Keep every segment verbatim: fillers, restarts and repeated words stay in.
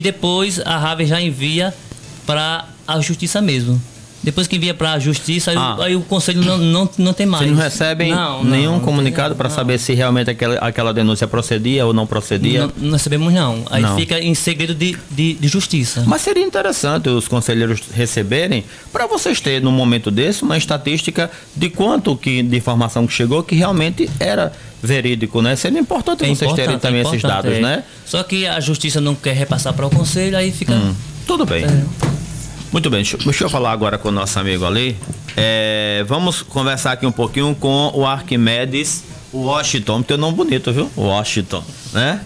Depois a Rave já envia para a justiça mesmo. Depois que envia para a justiça, aí, ah. o, aí o conselho não, não, não tem mais. Vocês não recebem não, nenhum não, comunicado para saber se realmente aquela, aquela denúncia procedia ou não procedia? Não, não recebemos não. Aí não. fica em segredo de, de, de justiça. Mas seria interessante os conselheiros receberem, para vocês terem, num momento desse, uma estatística de quanto que, de informação que chegou que realmente era verídico, né? Seria importante é vocês importante, terem também é esses dados, é. né? Só que a justiça não quer repassar para o conselho, aí fica... Hum, tudo bem. É. Muito bem, deixa, deixa eu falar agora com o nosso amigo ali. É, vamos conversar aqui um pouquinho com o Arquimedes Washington, teu nome bonito, viu? Washington, né?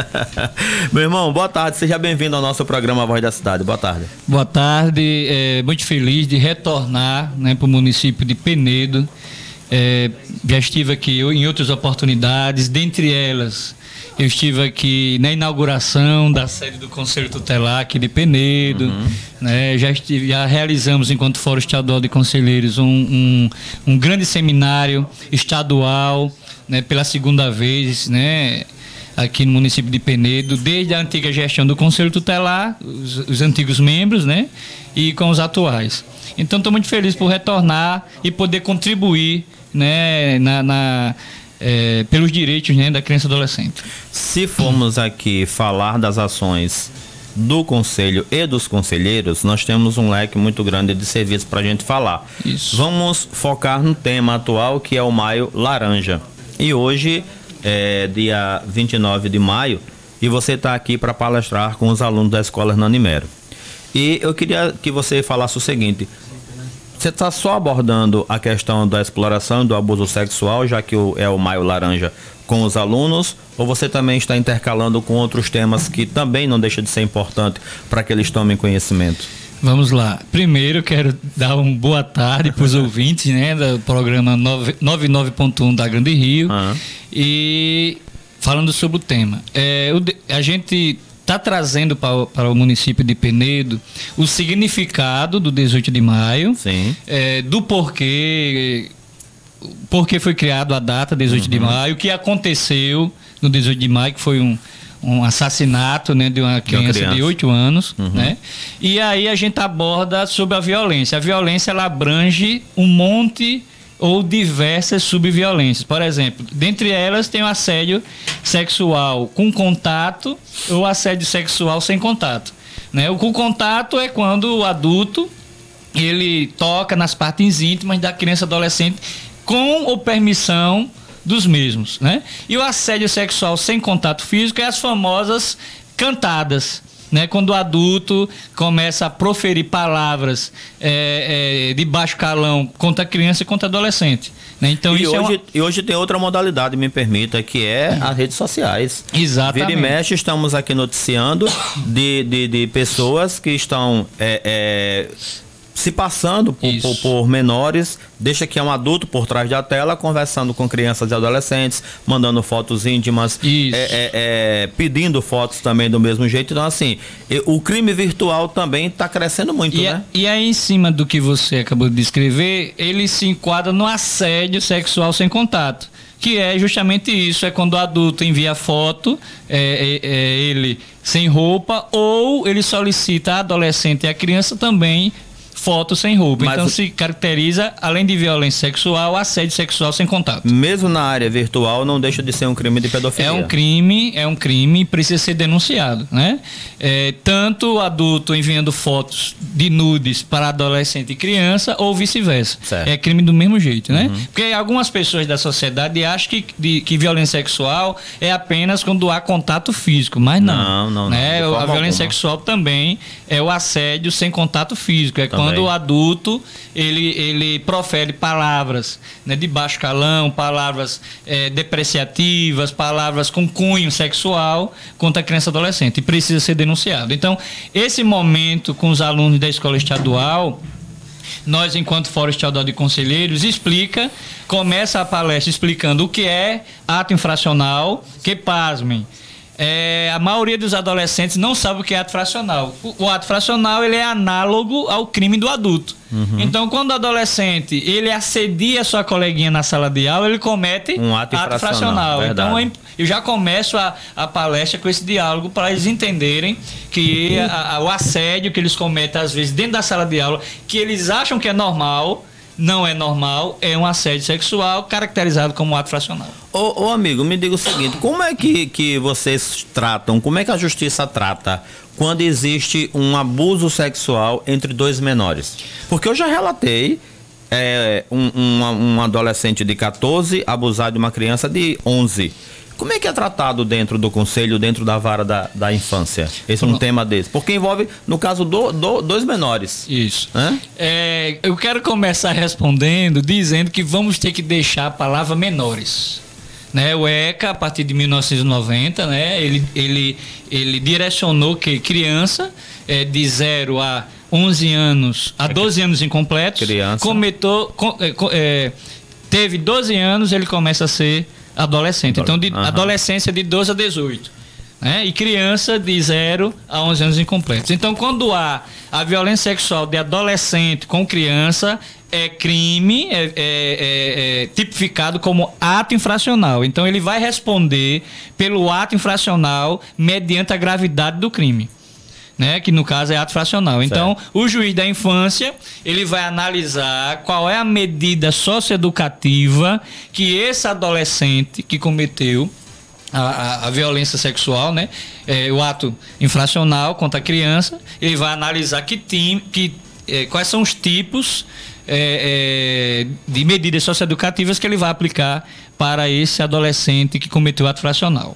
Meu irmão, boa tarde, seja bem-vindo ao nosso programa Voz da Cidade. Boa tarde. Boa tarde, é, muito feliz de retornar, né, para o município de Penedo. É, já estive aqui em outras oportunidades, dentre elas eu estive aqui na inauguração da sede do Conselho Tutelar aqui de Penedo, uhum. né, já, estive, já realizamos, enquanto Fórum Estadual de Conselheiros, um, um, um grande seminário estadual, né, pela segunda vez, né, aqui no município de Penedo, desde a antiga gestão do Conselho Tutelar, os, os antigos membros, né, e com os atuais. Então, estou muito feliz por retornar e poder contribuir, né, na... na É, pelos direitos, né, da criança e adolescente. Se formos aqui falar das ações do Conselho e dos conselheiros, nós temos um leque muito grande de serviços para a gente falar. Isso. Vamos focar no tema atual, que é o Maio Laranja. E hoje, é dia vinte e nove de maio, e você está aqui para palestrar com os alunos da Escola Hernani Mero. E eu queria que você falasse o seguinte: você está só abordando a questão da exploração, do abuso sexual, já que o, é o Maio Laranja, com os alunos, ou você também está intercalando com outros temas que também não deixa de ser importante para que eles tomem conhecimento? Vamos lá. Primeiro, quero dar uma boa tarde para os ouvintes, né, do programa noventa e nove ponto um da Grande Rio. Uhum. E falando sobre o tema, é, o, a gente... está trazendo para, para o município de Penedo o significado do dezoito de maio, Sim. É, do porquê, porque foi criado a data dezoito uhum. de maio, o que aconteceu no dezoito de maio, que foi um, um assassinato, né, de uma criança de, criança. de oito anos. Uhum. Né? E aí a gente aborda sobre a violência. A violência, ela abrange um monte ou diversas subviolências. Por exemplo, dentre elas tem o assédio sexual com contato ou assédio sexual sem contato. Né? O com contato é quando o adulto ele toca nas partes íntimas da criança e adolescente com ou permissão dos mesmos. Né? E o assédio sexual sem contato físico é as famosas cantadas. Né, quando o adulto começa a proferir palavras é, é, de baixo calão contra a criança e contra a adolescente. Né? Então, e, isso hoje, é uma... e hoje tem outra modalidade, me permita, que é as redes sociais. Exatamente. Vira e mexe, estamos aqui noticiando de, de, de pessoas que estão é, é, se passando por, por, por menores, deixa que é um adulto por trás da tela, conversando com crianças e adolescentes, mandando fotos íntimas, é, é, é, pedindo fotos também do mesmo jeito. Então, assim, o crime virtual também está crescendo muito, e né? A, e aí, em cima do que você acabou de descrever, ele se enquadra no assédio sexual sem contato, que é justamente isso, é quando o adulto envia foto, é, é, é ele sem roupa, ou ele solicita a adolescente e a criança também foto sem roupa. Mas então o... se caracteriza, além de violência sexual, assédio sexual sem contato. Mesmo na área virtual, não deixa de ser um crime de pedofilia. É um crime, é um crime e precisa ser denunciado, né? É, tanto o adulto enviando fotos de nudes para adolescente e criança, ou vice-versa. É crime do mesmo jeito, né? Uhum. Porque algumas pessoas da sociedade acham que, de, que violência sexual é apenas quando há contato físico, mas não. Não, não, né? não. A violência alguma. sexual também é o assédio sem contato físico. É também. Quando o adulto ele, ele profere palavras, né, de baixo calão, palavras é, depreciativas, palavras com cunho sexual contra a criança e adolescente, e precisa ser denunciado. Então, esse momento com os alunos da escola estadual, nós, enquanto Fórum Estadual de Conselheiros, explica, começa a palestra explicando o que é ato infracional, que, pasmem, É, a maioria dos adolescentes não sabe o que é ato fracional. O, o ato fracional ele é análogo ao crime do adulto. Uhum. Então, quando o adolescente ele assedia sua coleguinha na sala de aula, ele comete um ato, ato fracional. Então, eu já começo a, a palestra com esse diálogo para eles entenderem que a, a, o assédio que eles cometem, às vezes, dentro da sala de aula, que eles acham que é normal, não é normal, é um assédio sexual caracterizado como ato fracional. Ô, ô amigo, me diga o seguinte, como é que, que vocês tratam, como é que a justiça trata quando existe um abuso sexual entre dois menores? Porque eu já relatei é, um, um, um adolescente de quatorze abusar de uma criança de onze. Como é que é tratado dentro do conselho, dentro da vara da, da infância? Esse é um Não. tema desse. Porque envolve, no caso, do, do, dois menores. Isso. É, eu quero começar respondendo, dizendo que vamos ter que deixar a palavra menores. Né? O ECA, a partir de mil novecentos e noventa, né? ele, ele, ele direcionou que criança é, de zero a onze anos, a doze anos incompletos, criança. Cometou, com, é, teve doze anos, ele começa a ser adolescente. Então, de uhum. adolescência de doze a dezoito. Né? E criança de zero a onze anos incompletos. Então, quando há a violência sexual de adolescente com criança, é crime, é, é, é, é tipificado como ato infracional. Então, ele vai responder pelo ato infracional mediante a gravidade do crime. Né, que no caso é ato fracional. Então, certo. O juiz da infância, ele vai analisar qual é a medida socioeducativa que esse adolescente que cometeu a, a, a violência sexual, né, é, o ato infracional contra a criança, ele vai analisar que, tim, que, é, quais são os tipos é, é, de medidas socioeducativas que ele vai aplicar para esse adolescente que cometeu o ato fracional.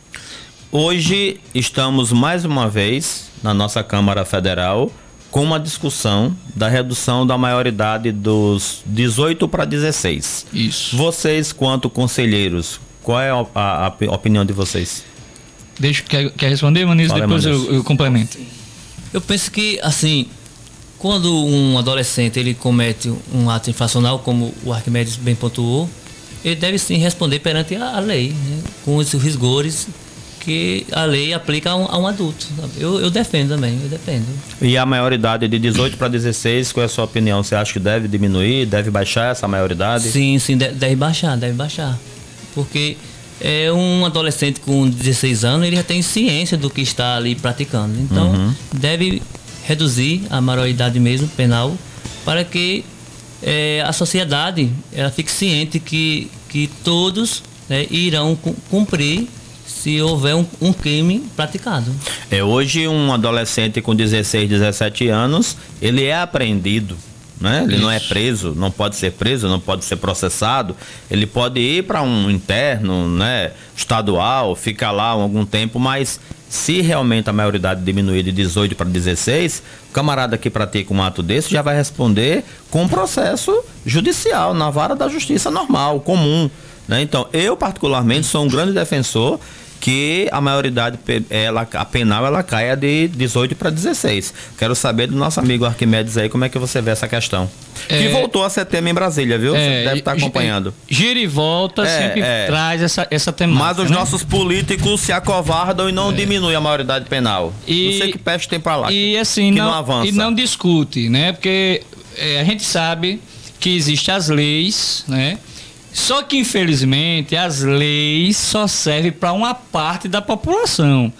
Hoje estamos mais uma vez na nossa Câmara Federal com uma discussão da redução da maioridade dos dezoito para dezesseis. Isso. Vocês, quanto conselheiros, qual é a, a, a opinião de vocês? Deixa, quer, quer responder, Manizo? Depois eu, eu complemento. Eu penso que, assim, quando um adolescente ele comete um ato infracional, como o Arquimedes bem pontuou, ele deve sim responder perante a, a lei, né, com os rigores que a lei aplica a um, a um adulto. Eu, eu defendo também, eu defendo. E a maioridade de dezoito para dezesseis, qual é a sua opinião? Você acha que deve diminuir, deve baixar essa maioridade? Sim, sim, deve baixar, deve baixar. Porque é um adolescente com dezesseis anos, ele já tem ciência do que está ali praticando. Então, uhum. deve reduzir a maioridade mesmo penal para que é, a sociedade ela fique ciente que, que todos, né, irão cumprir se houver um, um crime praticado. É, hoje um adolescente com dezesseis, dezessete anos, ele é apreendido, né? Ele Isso. não é preso, não pode ser preso, não pode ser processado. Ele pode ir para um interno, né, estadual, ficar lá algum tempo, mas se realmente a maioridade diminuir de dezoito para dezesseis, o camarada que pratica um ato desse já vai responder com um processo judicial, na vara da justiça normal, comum. Né? Então, eu particularmente sou um grande defensor que a maioridade ela, a penal ela caia de dezoito para dezesseis. Quero saber do nosso amigo Arquimedes aí como é que você vê essa questão. É, que voltou a ser tema em Brasília, viu? É, você deve estar acompanhando. Gira e volta, é, sempre é. traz essa, essa temática. Mas os né? nossos políticos se acovardam e não é. diminuem a maioridade penal. E, não sei que peste tem para lá. E assim, que não, não avança. E não discute, né? Porque é, a gente sabe que existem as leis, né? Só que, infelizmente, as leis só servem para uma parte da população,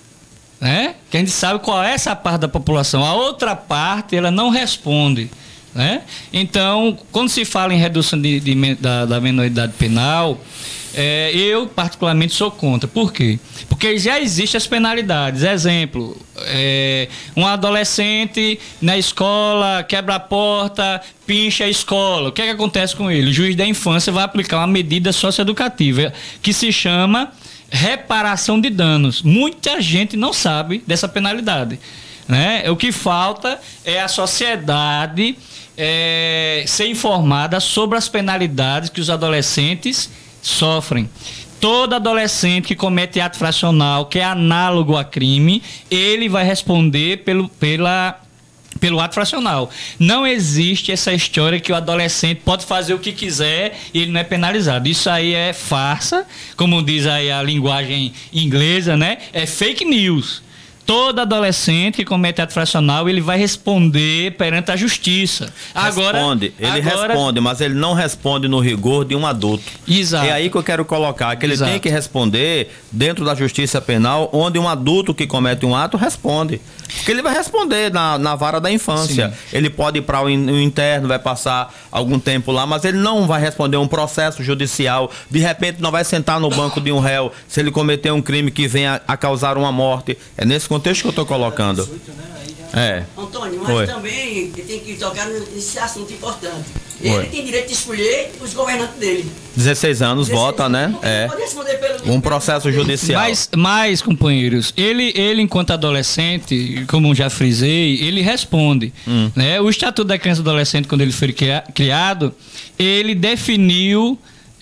né? Que a gente sabe qual é essa parte da população. A outra parte, ela não responde, né? Então, quando se fala em redução de, de, da, da menoridade penal, é, eu, particularmente, sou contra. Por quê? Porque já existem as penalidades. Exemplo, é, um adolescente na escola quebra a porta, pincha a escola. O que é que acontece com ele? O juiz da infância vai aplicar uma medida socioeducativa que se chama reparação de danos. Muita gente não sabe dessa penalidade, né? O que falta é a sociedade é, ser informada sobre as penalidades que os adolescentes sofrem. Todo adolescente que comete ato fracional, que é análogo a crime, ele vai responder pelo, pela pelo ato fracional. Não existe essa história que o adolescente pode fazer o que quiser e ele não é penalizado. Isso aí é farsa, como diz aí a linguagem inglesa, né? É fake news. Todo adolescente que comete ato fracional, ele vai responder perante a justiça. Agora, responde, ele agora... responde, mas ele não responde no rigor de um adulto. Exato. É aí que eu quero colocar, que ele Exato. tem que responder dentro da justiça penal, onde um adulto que comete um ato responde. Porque ele vai responder na, na vara da infância. Sim. Ele pode ir para o interno, vai passar algum tempo lá, mas ele não vai responder um processo judicial. De repente não vai sentar no banco de um réu se ele cometer um crime que venha a causar uma morte. É nesse contexto que eu estou colocando. É. Antônio, mas Oi. também tem que tocar nesse assunto importante. Ele Oi. tem direito de escolher os governantes dele. dezesseis anos, dezesseis vota, anos, né? É. Um processo judicial. Mas, mas, companheiros, ele, ele enquanto adolescente, como já frisei, ele responde. Hum. Né? O Estatuto da Criança e Adolescente, quando ele foi criado, ele definiu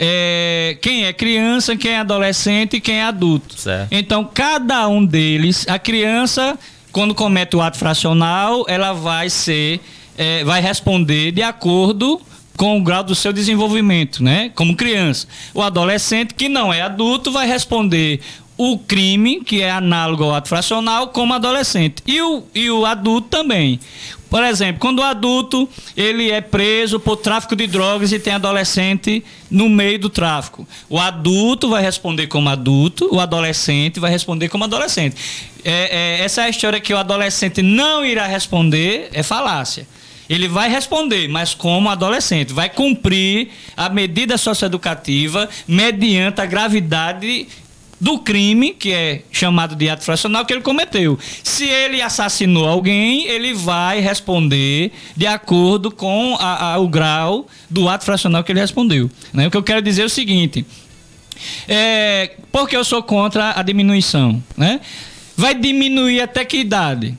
É, quem é criança, quem é adolescente e quem é adulto. Certo. Então, cada um deles, a criança, quando comete o ato fracional, ela vai ser, é, vai responder de acordo com o grau do seu desenvolvimento, né? Como criança. O adolescente, que não é adulto, vai responder o crime, que é análogo ao ato fracional, como adolescente. E o, e o adulto também. Por exemplo, quando o adulto ele é preso por tráfico de drogas e tem adolescente no meio do tráfico, o adulto vai responder como adulto, o adolescente vai responder como adolescente. É, é, essa é a história que o adolescente não irá responder, é falácia. Ele vai responder, mas como adolescente, vai cumprir a medida socioeducativa mediante a gravidade do crime, que é chamado de ato fracional, que ele cometeu. Se ele assassinou alguém, ele vai responder de acordo com a, a, o grau do ato fracional que ele respondeu. Né? O que eu quero dizer é o seguinte, é, porque eu sou contra a diminuição. Né? Vai diminuir até que idade?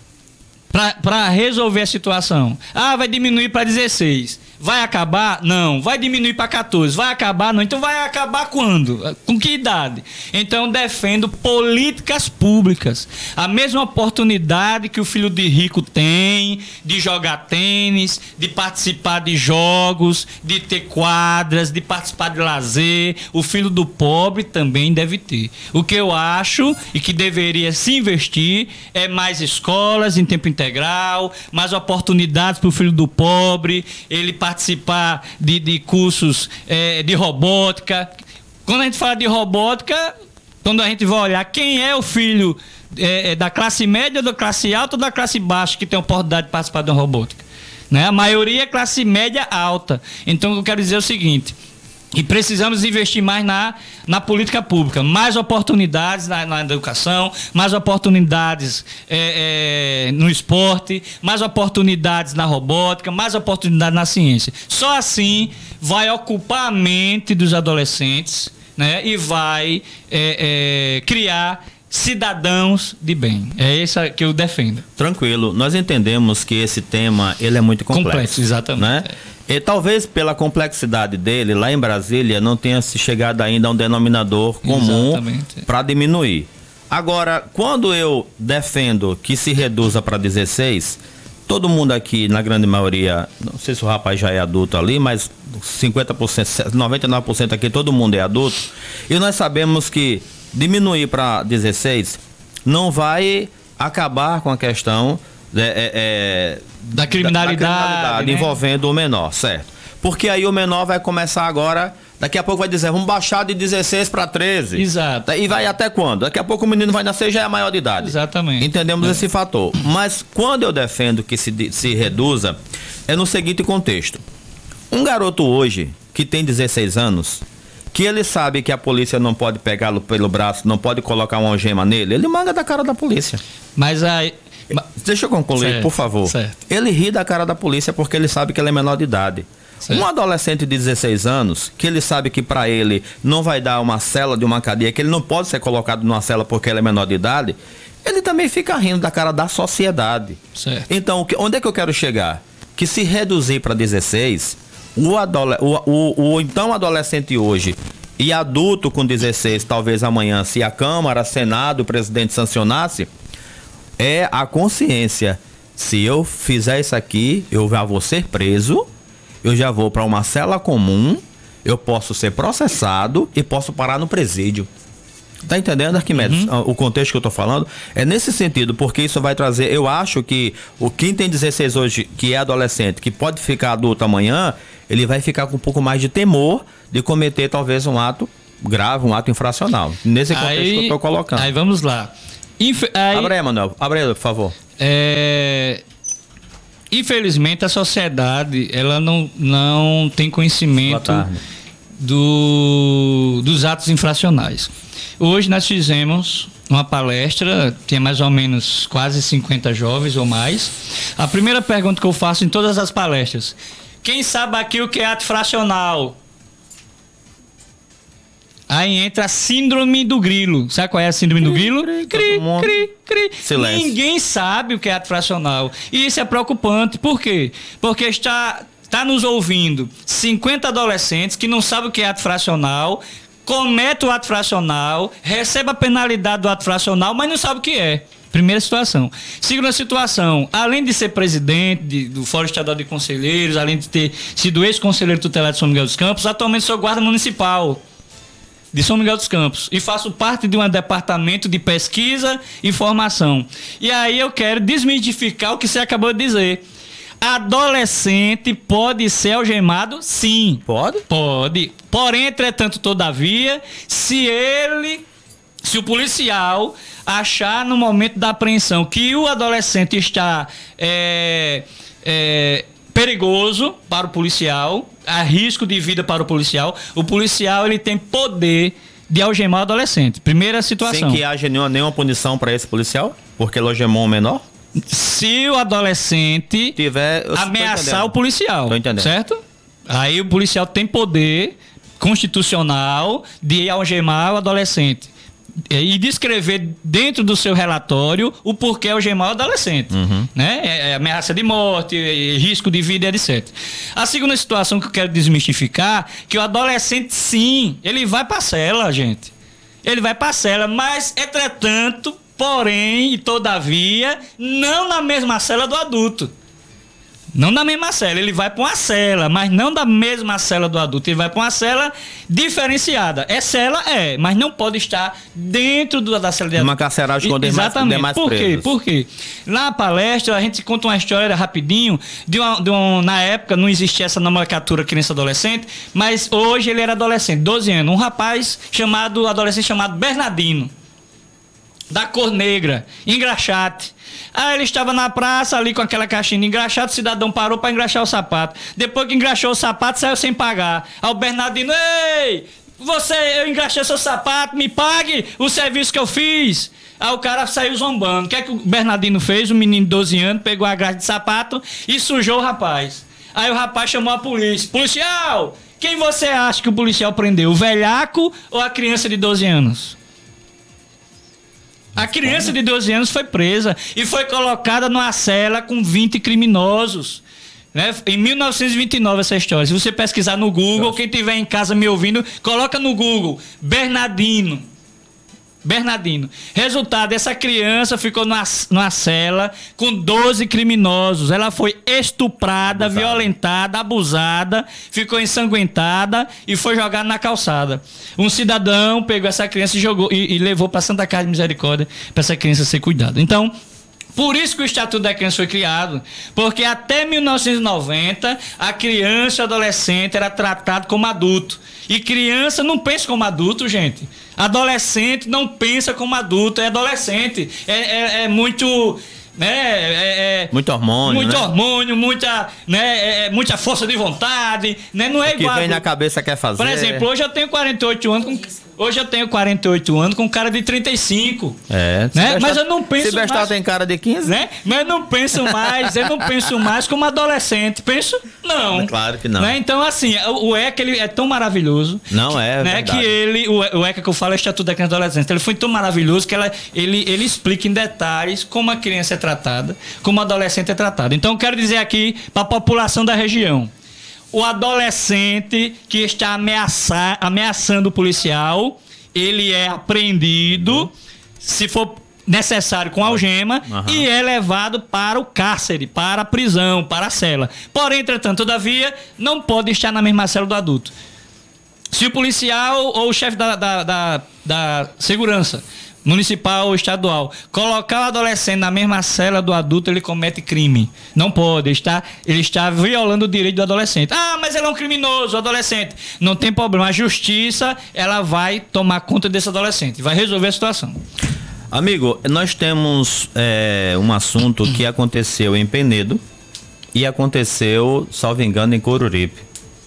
Para resolver a situação. Ah, vai diminuir para dezesseis. Vai acabar? Não. Vai diminuir para quatorze. Vai acabar? Não. Então vai acabar quando? Com que idade? Então eu defendo políticas públicas. A mesma oportunidade que o filho de rico tem de jogar tênis, de participar de jogos, de ter quadras, de participar de lazer, o filho do pobre também deve ter. O que eu acho e que deveria se investir é mais escolas em tempo integral, mais oportunidades para o filho do pobre, ele participar de, de cursos é, de robótica. Quando a gente fala de robótica, quando a gente vai olhar quem é o filho é, da classe média, da classe alta ou da classe baixa que tem a oportunidade de participar de uma robótica, né? A maioria é classe média alta. Então eu quero dizer o seguinte, e precisamos investir mais na, na política pública, mais oportunidades na, na educação, mais oportunidades é, é, no esporte, mais oportunidades na robótica, mais oportunidades na ciência. Só assim vai ocupar a mente dos adolescentes, né, e vai é, é, criar cidadãos de bem. É isso que eu defendo. Tranquilo. Nós entendemos que esse tema ele é muito complexo. Complexo, exatamente. Né? É. E talvez pela complexidade dele, lá em Brasília, não tenha se chegado ainda a um denominador comum para diminuir. Agora, quando eu defendo que se reduza para dezesseis, todo mundo aqui, na grande maioria, não sei se o rapaz já é adulto ali, mas cinquenta por cento, noventa e nove por cento aqui, todo mundo é adulto. E nós sabemos que diminuir para dezesseis não vai acabar com a questão É, é, é, da criminalidade, da, da criminalidade né? envolvendo o menor, certo? Porque aí o menor vai começar agora, daqui a pouco vai dizer, vamos baixar de dezesseis para treze. Exato. E vai até quando? Daqui a pouco o menino vai nascer e já é maior de idade. Exatamente. Entendemos é. esse fator. Mas quando eu defendo que se, se reduza, é no seguinte contexto. Um garoto hoje, que tem dezesseis anos, que ele sabe que a polícia não pode pegá-lo pelo braço, não pode colocar uma algema nele, ele manga da cara da polícia. Mas aí... Deixa eu concluir, certo, por favor. Certo. Ele ri da cara da polícia porque ele sabe que ele é menor de idade. Certo. Um adolescente de dezesseis anos, que ele sabe que para ele não vai dar uma cela de uma cadeia, que ele não pode ser colocado numa cela porque ele é menor de idade, ele também fica rindo da cara da sociedade. Certo. Então, onde é que eu quero chegar? Que se reduzir para dezesseis, o, adole- o, o, o então adolescente hoje e adulto com dezesseis, talvez amanhã, se a Câmara, Senado, o presidente sancionasse, é a consciência se eu fizer isso aqui, eu já vou ser preso, eu já vou para uma cela comum, eu posso ser processado e posso parar no presídio. Tá entendendo, Arquimedes? Uhum. O contexto que eu tô falando é nesse sentido, porque isso vai trazer, eu acho que o quem tem dezesseis hoje, que é adolescente, que pode ficar adulto amanhã, ele vai ficar com um pouco mais de temor de cometer talvez um ato grave, um ato infracional. Nesse contexto aí, que eu tô colocando. Aí vamos lá. Inf... Aí, abre aí, Manuel. Abre aí, por favor. É... Infelizmente, a sociedade, ela não, não tem conhecimento do, dos atos infracionais. Hoje nós fizemos uma palestra, tinha mais ou menos quase cinquenta jovens ou mais. A primeira pergunta que eu faço em todas as palestras: quem sabe aqui o que é ato infracional? Aí entra a síndrome do grilo. Sabe qual é a síndrome cri, do grilo? Cri, cri, cri, cri. Silêncio. Ninguém sabe o que é ato infracional. E isso é preocupante. Por quê? Porque está, está nos ouvindo cinquenta adolescentes que não sabem o que é ato infracional, comete o ato infracional, recebe a penalidade do ato infracional, mas não sabe o que é. Primeira situação. Segunda situação, além de ser presidente de, do Fórum Estadual de Conselheiros, além de ter sido ex-conselheiro tutelar de São Miguel dos Campos, atualmente sou guarda municipal de São Miguel dos Campos e faço parte de um departamento de pesquisa e formação. E aí eu quero desmistificar o que você acabou de dizer. Adolescente pode ser algemado? Sim. Pode? Pode. Porém, entretanto, todavia, se ele, se o policial achar no momento da apreensão que o adolescente está é, é, perigoso para o policial, há risco de vida para o policial, o policial ele tem poder de algemar o adolescente. Primeira situação. Sem que haja nenhuma, nenhuma punição para esse policial? Porque ele algemou um menor? Se o adolescente tiver ameaçar o policial, certo? Aí o policial tem poder constitucional de algemar o adolescente e descrever dentro do seu relatório o porquê algemar o adolescente, uhum. né? É, é ameaça de morte, é risco de vida, etcétera. A segunda situação que eu quero desmistificar, que o adolescente, sim, ele vai pra cela, gente. Ele vai pra cela, mas, entretanto, porém e todavia, não na mesma cela do adulto. Não na mesma cela, ele vai para uma cela, mas não da mesma cela do adulto, ele vai para uma cela diferenciada. É cela, é, mas não pode estar dentro do, da cela de adulto. Uma carceragem com demais presos. Exatamente. Por quê? Por quê? Na palestra, a gente conta uma história rapidinho, de uma, de uma, na época não existia essa nomenclatura criança-adolescente, mas hoje ele era adolescente, doze anos. Um rapaz chamado, adolescente chamado Bernardino, da cor negra, engraxate. Aí ele estava na praça ali com aquela caixinha de engraxate, o cidadão parou para engraxar o sapato. Depois que engraxou o sapato, saiu sem pagar. Aí o Bernardino: ei, você, eu engraxei seu sapato, me pague o serviço que eu fiz. Aí o cara saiu zombando. O que é que o Bernardino fez? O menino de doze anos pegou a grade de sapato e sujou o rapaz. Aí o rapaz chamou a polícia: policial, quem você acha que o policial prendeu? O velhaco ou a criança de doze anos? A criança de doze anos foi presa e foi colocada numa cela com vinte criminosos. Né? Em mil novecentos e vinte e nove essa história. Se você pesquisar no Google, quem estiver em casa me ouvindo, coloca no Google Bernardino. Bernardino. Resultado, essa criança ficou numa, numa cela com doze criminosos. Ela foi estuprada, abusada, violentada, abusada, ficou ensanguentada e foi jogada na calçada. Um cidadão pegou essa criança e jogou e, e levou para Santa Casa de Misericórdia para essa criança ser cuidada. Então, por isso que o Estatuto da Criança foi criado, porque até mil novecentos e noventa a criança e o adolescente era tratado como adulto. E criança não pensa como adulto, gente. Adolescente não pensa como adulto, é adolescente. É, é, é muito... Né, é, é, muito hormônio, muito né? hormônio, muita, né, é, muita força de vontade, né? Não é o que igual. vem na cabeça quer fazer. Por exemplo, hoje eu tenho quarenta e oito anos, com, hoje eu tenho quarenta e oito anos com um cara de trinta e cinco. É, né? Mas eu não penso se Bestal tem cara de quinze, né? Mas eu não penso mais, eu não penso mais como adolescente. Penso? Não. É claro que não. Né? Então, assim, o, o ECA ele é tão maravilhoso. Não é, né? verdade. Que ele, o, o ECA que eu falo é o Estatuto da Criança e Adolescente. Ele foi tão maravilhoso que ela, ele, ele explica em detalhes como a criança é tratada, como o adolescente é tratado. Então, eu quero dizer aqui para a população da região: o adolescente que está ameaçar, ameaçando o policial, ele é apreendido. Se for necessário com algema uhum. e é levado para o cárcere, para a prisão, para a cela. Porém, entretanto, todavia, não pode estar na mesma cela do adulto. Se o policial ou o chefe da, da, da, da segurança municipal ou estadual colocar o adolescente na mesma cela do adulto, ele comete crime. Não pode, ele está, ele está violando o direito do adolescente. Ah, mas ele é um criminoso, o adolescente. Não tem problema, a justiça ela vai tomar conta desse adolescente, vai resolver a situação. Amigo, nós temos é, um assunto que aconteceu em Penedo e aconteceu, salvo engano, em Coruripe,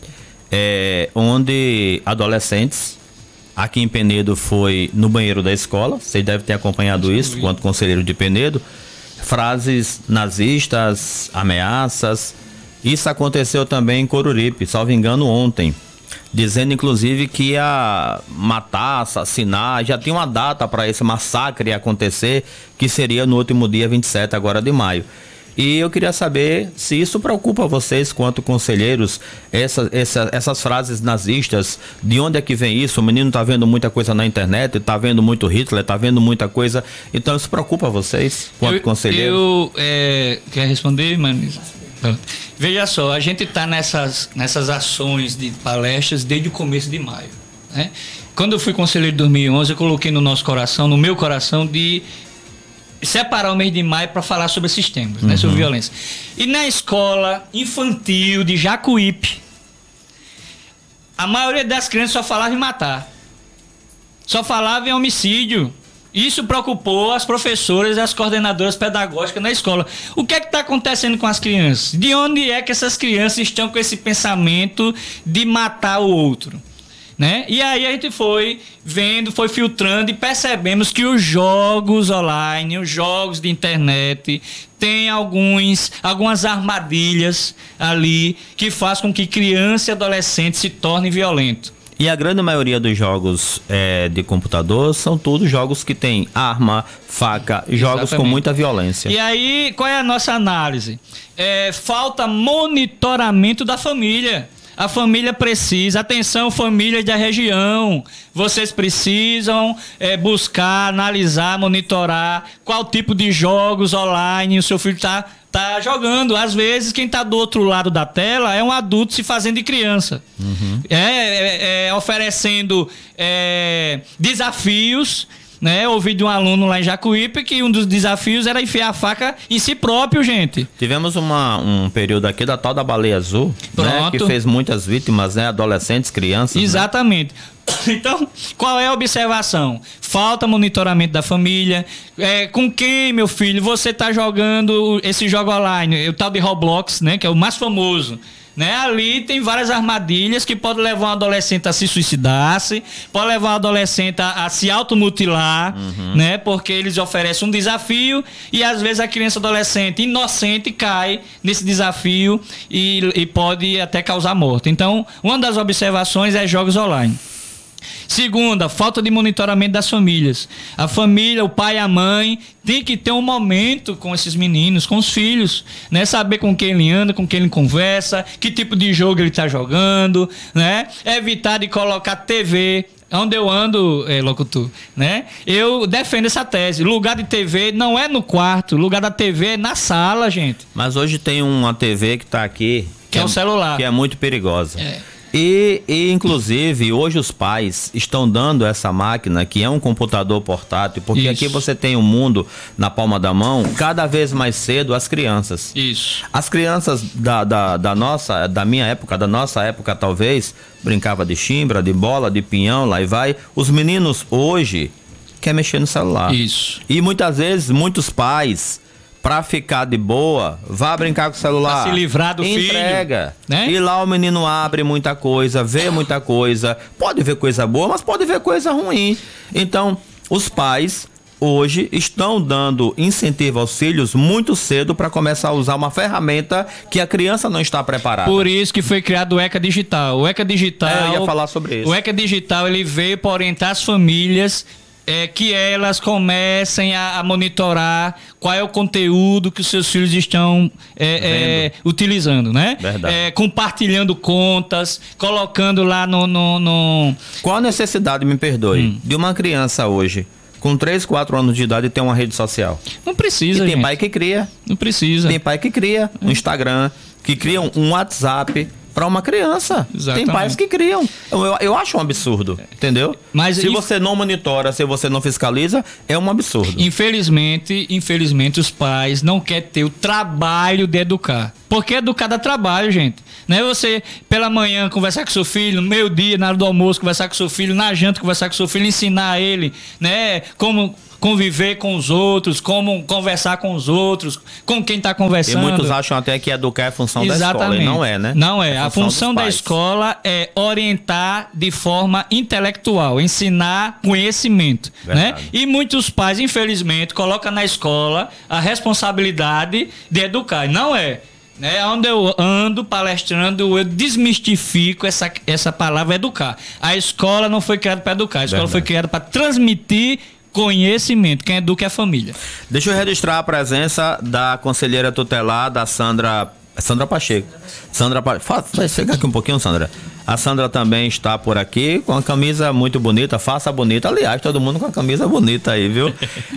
é, onde adolescentes. Aqui em Penedo foi no banheiro da escola, vocês devem ter acompanhado isso, quanto conselheiro de Penedo. Frases nazistas, ameaças. Isso aconteceu também em Coruripe, salvo engano, ontem. Dizendo, inclusive, que ia matar, assassinar. Já tinha uma data para esse massacre acontecer, que seria no último dia vinte e sete agora de maio. E eu queria saber se isso preocupa vocês, quanto conselheiros, essa, essa, essas frases nazistas, de onde é que vem isso? O menino tá vendo muita coisa na internet, tá vendo muito Hitler, tá vendo muita coisa. Então isso preocupa vocês, quanto eu, conselheiros? Eu, é, quer responder, mano? Veja só, a gente tá nessas, nessas ações de palestras desde o começo de maio, né? Quando eu fui conselheiro de dois mil e onze, eu coloquei no nosso coração, no meu coração, de separar o mês de maio para falar sobre esses temas, uhum. né, sobre violência. E na escola infantil de Jacuípe, a maioria das crianças só falava em matar, só falava em homicídio. Isso preocupou as professoras e as coordenadoras pedagógicas na escola. O que é que está acontecendo com as crianças? De onde é que essas crianças estão com esse pensamento de matar o outro? Né? E aí a gente foi vendo, foi filtrando e percebemos que os jogos online, os jogos de internet, tem alguns, algumas armadilhas ali que faz com que criança e adolescente se tornem violentos. E a grande maioria dos jogos é, de computador são todos jogos que tem arma, faca, jogos Exatamente. Com muita violência. E aí, qual é a nossa análise? É, falta monitoramento da família. A família precisa, atenção famílias da região, vocês precisam é, buscar, analisar, monitorar qual tipo de jogos online o seu filho está tá jogando. Às vezes quem está do outro lado da tela é um adulto se fazendo de criança, uhum. é, é, é, oferecendo é, desafios. Né, eu ouvi de um aluno lá em Jacuípe que um dos desafios era enfiar a faca em si próprio, gente. Tivemos uma, um período aqui da tal da baleia azul, né, que fez muitas vítimas, né, adolescentes, crianças. Exatamente. Né? Então, qual é a observação? Falta monitoramento da família. É, com quem, meu filho, você está jogando esse jogo online? O tal de Roblox, né, que é o mais famoso. Né? Ali tem várias armadilhas que podem levar um adolescente a se suicidar-se, pode levar um adolescente a, a se automutilar, uhum. né? Porque eles oferecem um desafio e às vezes a criança adolescente inocente cai nesse desafio e, e pode até causar morte. Então, uma das observações é jogos online. Segunda, falta de monitoramento das famílias. A família, o pai e a mãe tem que ter um momento com esses meninos, com os filhos, né? Saber com quem ele anda, com quem ele conversa, que tipo de jogo ele está jogando, né? Evitar de colocar T V. Onde eu ando, é, locutor, né? Eu defendo essa tese. Lugar de T V não é no quarto, lugar da T V é na sala, gente. Mas hoje tem uma T V que está aqui, que, que é o celular, que é muito perigosa. É. E, e, inclusive, hoje os pais estão dando essa máquina, que é um computador portátil, porque Isso. aqui você tem o mundo na palma da mão, cada vez mais cedo as crianças. Isso. As crianças da, da, da nossa, da minha época, da nossa época talvez, brincava de chimbra, de bola, de pinhão, lá e vai. Os meninos hoje querem mexer no celular. Isso. E muitas vezes, muitos pais... Pra ficar de boa, vá brincar com o celular. Pra se livrar do filho. Entrega. Né? E lá o menino abre muita coisa, vê muita coisa. Pode ver coisa boa, mas pode ver coisa ruim. Então, os pais hoje estão dando incentivo aos filhos muito cedo para começar a usar uma ferramenta que a criança não está preparada. Por isso que foi criado o ECA Digital. O ECA Digital... É, eu ia falar sobre isso. O ECA Digital, ele veio para orientar as famílias... É, que elas comecem a, a monitorar qual é o conteúdo que os seus filhos estão é, é, utilizando, né? Verdade. É, compartilhando contas, colocando lá no... no, no... Qual a necessidade, me perdoe, hum. de uma criança hoje com três, quatro anos de idade tem uma rede social? Não precisa, e tem gente. pai que cria. Não precisa. Tem pai que cria um Instagram, que cria um, um WhatsApp para uma criança. Exatamente. Tem pais que criam. Eu, eu, eu acho um absurdo, entendeu? Mas se você não monitora, se você não fiscaliza, é um absurdo. Infelizmente, infelizmente os pais não querem ter o trabalho de educar. Porque educar dá trabalho, gente. Não é você, pela manhã, conversar com seu filho, no meio-dia, na hora do almoço, conversar com seu filho, na janta, conversar com seu filho, ensinar ele, né, como conviver com os outros, como conversar com os outros, com quem está conversando. E muitos acham até que educar é função Exatamente. da escola, e não é, né? Não é. é a função, função da escola é orientar de forma intelectual, ensinar conhecimento, né? E muitos pais, infelizmente, colocam na escola a responsabilidade de educar. Não é. Né, onde eu ando palestrando, eu desmistifico essa, essa palavra educar. A escola não foi criada para educar, a escola Verdade. foi criada para transmitir conhecimento. Quem educa é a família. Deixa eu registrar a presença da conselheira tutelar, da Sandra, Sandra Pacheco. Sandra Pacheco. Chega aqui um pouquinho, Sandra. A Sandra também está por aqui com a camisa muito bonita, faça bonita. Aliás, todo mundo com a camisa bonita aí, viu?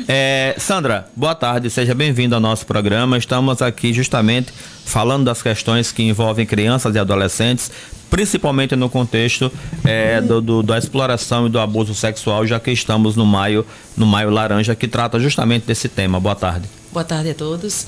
É, Sandra, boa tarde, seja bem-vinda ao nosso programa. Estamos aqui justamente falando das questões que envolvem crianças e adolescentes, principalmente no contexto é, do, do, da exploração e do abuso sexual, já que estamos no maio, no maio laranja, que trata justamente desse tema. Boa tarde. Boa tarde a todos.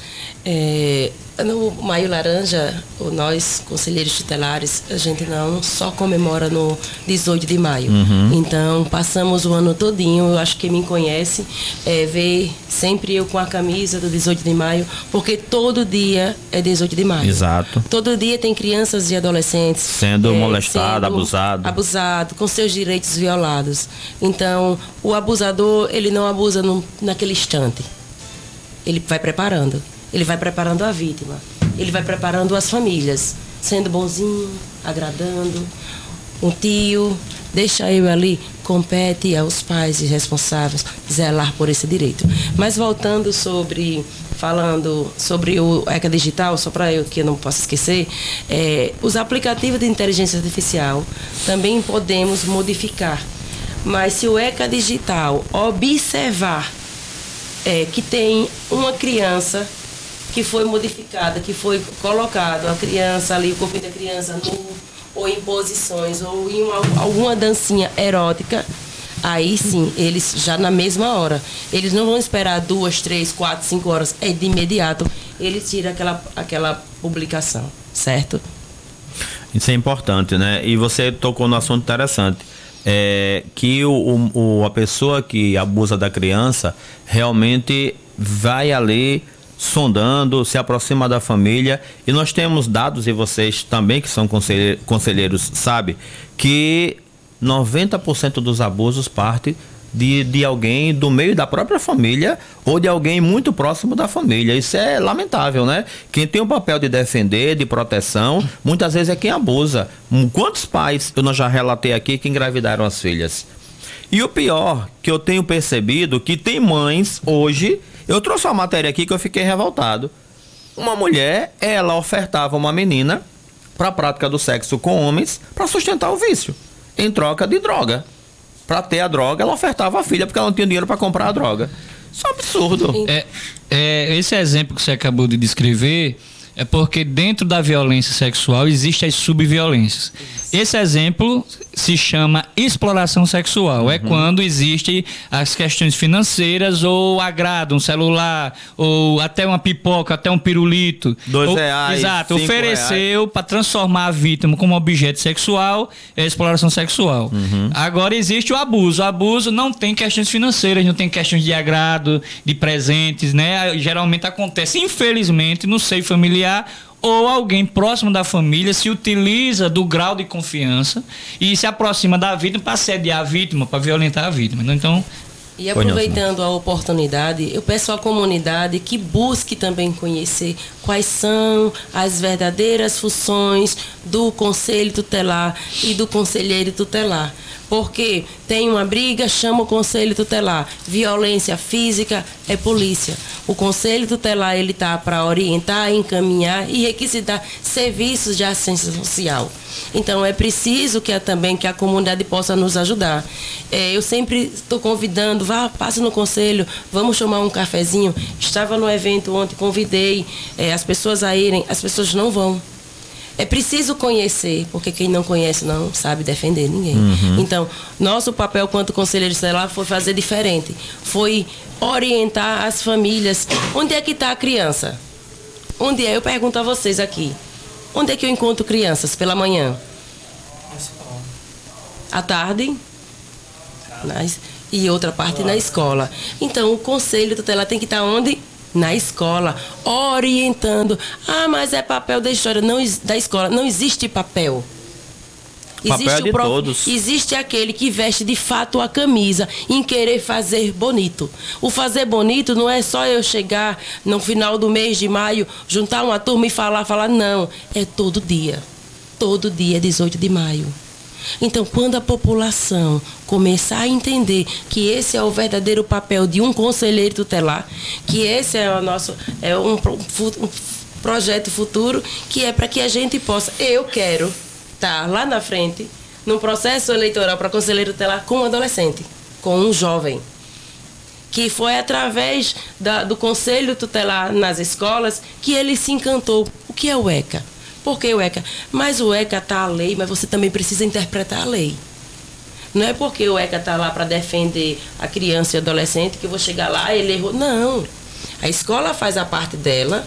É, no Maio Laranja, nós, conselheiros tutelares, a gente não só comemora no dezoito de maio. Uhum. Então, passamos o ano todinho, eu acho que quem me conhece é, vê sempre eu com a camisa do dezoito de maio, porque todo dia é dezoito de maio. Exato. Todo dia tem crianças e adolescentes sendo é, molestado, sendo abusado. Abusado, com seus direitos violados. Então, o abusador, ele não abusa no, naquele instante. Ele vai preparando, ele vai preparando a vítima, ele vai preparando as famílias, sendo bonzinho, agradando, um tio, deixa eu ali, compete aos pais e responsáveis zelar por esse direito. Mas voltando sobre, falando sobre o ECA Digital, só para eu que eu não posso esquecer, é, os aplicativos de inteligência artificial também podemos modificar, mas se o ECA Digital observar É, que tem uma criança que foi modificada, que foi colocado a criança ali, o corpo da criança nu, ou em posições, ou em uma, alguma dancinha erótica, aí sim, eles já na mesma hora, eles não vão esperar duas, três, quatro, cinco horas, é de imediato, eles tiram aquela, aquela publicação, certo? Isso é importante, né? E você tocou no assunto interessante. É, que o, o, a pessoa que abusa da criança realmente vai ali sondando, se aproxima da família, e nós temos dados, e vocês também que são conselhe- conselheiros sabem, que noventa por cento dos abusos parte de, de alguém do meio da própria família ou de alguém muito próximo da família. Isso é lamentável, né? Quem tem o papel de defender, de proteção, muitas vezes é quem abusa. Quantos pais eu já relatei aqui que engravidaram as filhas? E o pior, que eu tenho percebido, que tem mães hoje, eu trouxe uma matéria aqui que eu fiquei revoltado. Uma mulher, ela ofertava uma menina para a prática do sexo com homens para sustentar o vício, em troca de droga. Para ter a droga, ela ofertava a filha porque ela não tinha dinheiro para comprar a droga. Isso é um absurdo. É, é, esse exemplo que você acabou de descrever é porque dentro da violência sexual existem as subviolências. Esse exemplo se chama exploração sexual. Uhum. É quando existem as questões financeiras ou agrado, um celular, ou até uma pipoca, até um pirulito. Dois ou, reais, exato, cinco ofereceu para transformar a vítima como objeto sexual, é exploração sexual. Uhum. Agora existe o abuso. O abuso não tem questões financeiras, não tem questões de agrado, de presentes, né? Geralmente acontece, infelizmente, no seio familiar, ou alguém próximo da família se utiliza do grau de confiança e se aproxima da vítima para assediar a vítima, para violentar a vítima. Então, e aproveitando a oportunidade, eu peço à comunidade que busque também conhecer quais são as verdadeiras funções do Conselho Tutelar e do Conselheiro Tutelar. Porque tem uma briga, chama o conselho tutelar. Violência física é polícia. O conselho tutelar ele está para orientar, encaminhar e requisitar serviços de assistência social. Então é preciso que também que a comunidade possa nos ajudar. É, eu sempre estou convidando, vá, passe no conselho, vamos tomar um cafezinho. Estava no evento ontem, convidei é, as pessoas a irem, as pessoas não vão. É preciso conhecer, porque quem não conhece não sabe defender ninguém. Uhum. Então, nosso papel quanto conselheiro tutelar foi fazer diferente. Foi orientar as famílias. Onde é que está a criança? Onde é? Eu pergunto a vocês aqui. Onde é que eu encontro crianças pela manhã? À tarde? Nas, e outra parte na escola. Então, o conselho tutelar tem que estar onde? Na escola, orientando. Ah, mas é papel da história, não, da escola. Não existe papel. Papel Existe é de o prof... todos. Existe aquele que veste de fato a camisa em querer fazer bonito. O fazer bonito não é só eu chegar no final do mês de maio, juntar uma turma e falar, falar, não. É todo dia. Todo dia, dezoito de maio. Então, quando a população começar a entender que esse é o verdadeiro papel de um conselheiro tutelar, que esse é o nosso é um, um projeto futuro, que é para que a gente possa, eu quero estar lá na frente, num processo eleitoral para conselheiro tutelar com um adolescente, com um jovem, que foi através da, do conselho tutelar nas escolas que ele se encantou. O que é o ECA? Por que o ECA? Mas o ECA está a lei, mas você também precisa interpretar a lei. Não é porque o ECA está lá para defender a criança e adolescente que eu vou chegar lá e ele errou. Não. A escola faz a parte dela,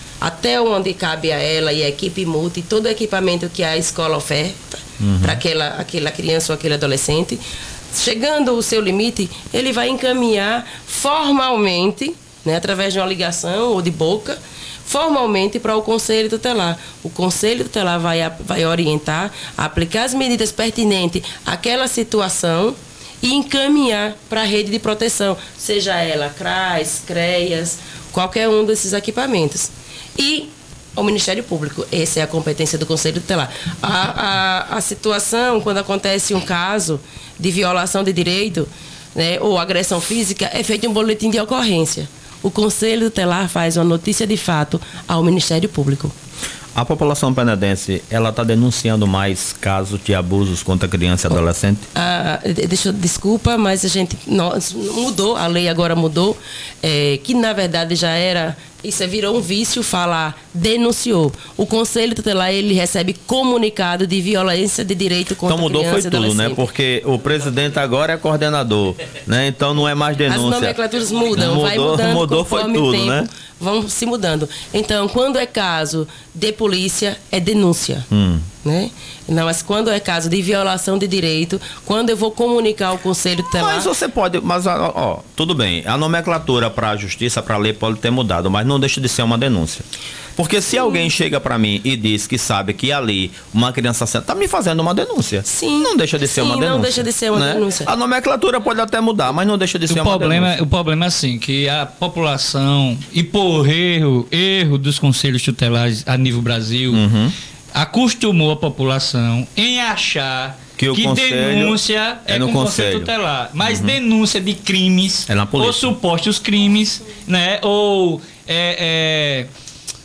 até onde cabe a ela e a equipe multa e todo o equipamento que a escola oferta uhum. para aquela, aquela criança ou aquele adolescente. Chegando o seu limite, ele vai encaminhar formalmente, né, através de uma ligação ou de boca, formalmente para o conselho tutelar. O conselho tutelar vai, vai orientar, aplicar as medidas pertinentes àquela situação e encaminhar para a rede de proteção, seja ela CRAS, CREAS, qualquer um desses equipamentos. E ao Ministério Público, essa é a competência do conselho tutelar. A, a, a situação, quando acontece um caso de violação de direito, né, ou agressão física, é feito um boletim de ocorrência. O Conselho Tutelar faz uma notícia de fato ao Ministério Público. A população penedense, ela está denunciando mais casos de abusos contra criança e adolescente? Ah, deixa, desculpa, mas a gente nós, mudou, a lei agora mudou, é, que na verdade já era, isso virou um vício falar, denunciou. O Conselho Tutelar, ele recebe comunicado de violência de direito contra então mudou criança e foi tudo, né? Porque o presidente agora é coordenador, né? Então não é mais denúncia. As nomenclaturas mudam, mudou, vai mudando mudou foi tudo, o tempo, né? Vão se mudando. Então, quando é caso de polícia, é denúncia. Hum. Né? Não, mas quando é caso de violação de direito, quando eu vou comunicar ao Conselho Tutelar... Mas você pode... Mas, ó, ó, tudo bem. A nomenclatura para a justiça, para a lei, pode ter mudado, mas não deixa de ser uma denúncia. Porque se Sim. alguém chega para mim e diz que sabe que ali uma criança está me fazendo uma denúncia. Sim. Não deixa de ser Sim, uma denúncia. não deixa de ser uma né? denúncia. A nomenclatura pode até mudar, mas não deixa de ser o uma problema, denúncia. O problema é assim, que a população, e por erro, erro dos conselhos tutelares a nível Brasil, uhum. acostumou a população em achar que, o que denúncia é, é no com conselho. conselho tutelar. Mas uhum. denúncia de crimes, é na polícia. Ou supostos crimes, né? Ou... É, é,